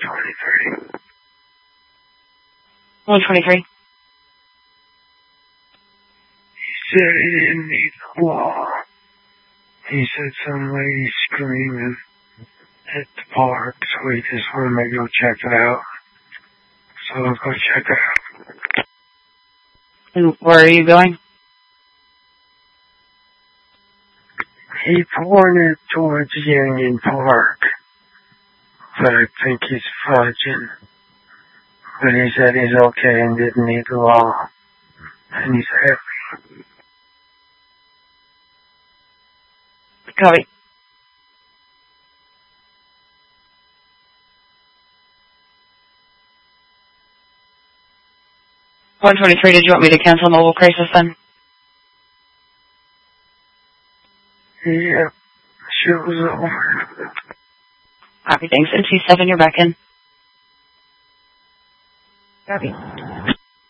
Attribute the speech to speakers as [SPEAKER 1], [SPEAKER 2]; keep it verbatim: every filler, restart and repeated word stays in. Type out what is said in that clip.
[SPEAKER 1] twenty-three.
[SPEAKER 2] one twenty-three.
[SPEAKER 1] He said he didn't need the law. He said some lady screaming at the park, so he just wanted me to go check it out. So I'll go check it out.
[SPEAKER 2] And where are you going?
[SPEAKER 1] He pointed towards Union Park, but I think he's fudging. But he said he's okay and didn't need the law. And he's happy.
[SPEAKER 2] Copy. one twenty-three, did you want me to cancel mobile crisis then?
[SPEAKER 1] Yeah, shit was over.
[SPEAKER 2] Copy, thanks. N T seven, you're back in. Copy.